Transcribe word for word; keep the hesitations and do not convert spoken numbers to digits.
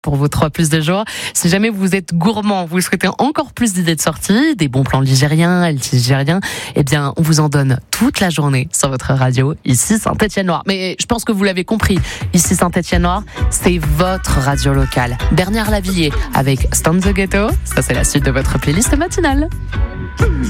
pour vos trois plus de jour. Si jamais vous êtes gourmand, vous souhaitez encore plus d'idées de sortie, des bons plans ligériens, algériens, eh bien, on vous en donne toute la journée sur votre radio, ici Saint-Étienne-Noir. Mais je pense que vous l'avez compris, ici Saint-Étienne-Noir, c'est votre radio locale. Bernard Lavilliers avec Stand the Ghetto, ça c'est la suite de votre playlist matinale.